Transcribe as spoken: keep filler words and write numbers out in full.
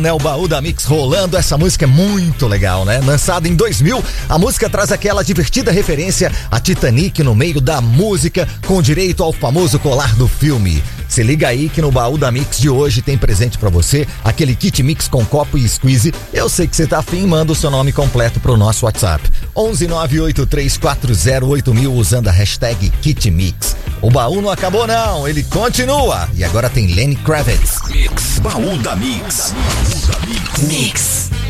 Né, o Baú da Mix rolando, essa música é muito legal, né? Lançada em dois mil, a música traz aquela divertida referência a Titanic no meio da música, com direito ao famoso colar do filme. Se liga aí que no Baú da Mix de hoje tem presente pra você, aquele kit mix com copo e squeeze. Eu sei que você tá afim, manda o seu nome completo pro nosso WhatsApp. onze nove oito três quatro zero oito mil usando a hashtag KitMix. O baú não acabou não, ele continua. E agora tem Lenny Kravitz. Mix, Baú da Mix. Baú da Mix. Mix.